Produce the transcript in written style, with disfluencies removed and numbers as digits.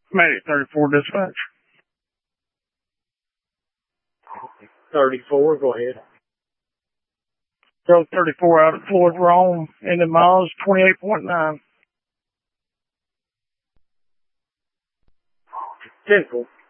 Medic 34 dispatch. 34, go ahead. Road 34 out at Floyd Rome, ending miles 28.9. 10-4.